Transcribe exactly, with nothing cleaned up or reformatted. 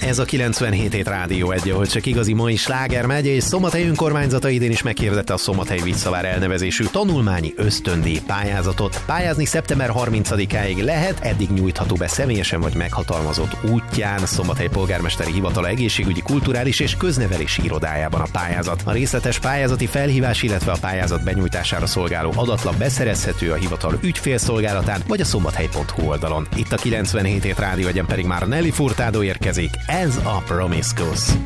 Ez a kilencvenhét hét Rádió egy, ahol csak igazi mai sláger megy, és Szombathely önkormányzata idén is meghirdette a Szombathely Visszavár elnevezésű tanulmányi ösztöndíj pályázatot. Pályázni szeptember harmincadikáig lehet, eddig nyújtható be személyesen vagy meghatalmazott útján. Szombathely polgármesteri hivatala egészségügyi, kulturális és köznevelési irodájában a pályázat. A részletes pályázati felhívás, illetve a pályázat benyújtására szolgáló adatlap beszerezhető a hivatal ügyfélszolgálatán vagy a szombathely pont hu oldalon. Itt a kilencvenhét hét Rádió egyen pedig már Nelly Furtado érkezik, ez a Promiscuous.